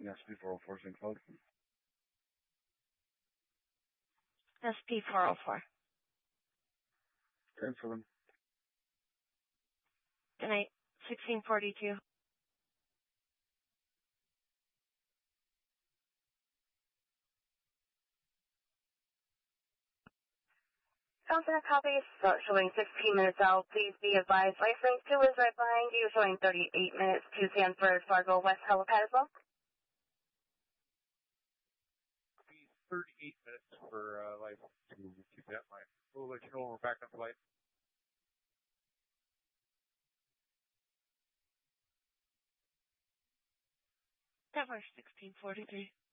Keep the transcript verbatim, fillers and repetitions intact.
S P four oh four sync code. S P four oh four. Cancel them. Good night. sixteen forty-two. Consonant copy, so showing sixteen minutes out. Please be advised, license two is right behind you, showing thirty-eight minutes to Sanford, Fargo, West Helipad as well. thirty-eight minutes for uh, license two. Keep that in mind. We'll let you know when we're back on flight. That was sixteen forty-three.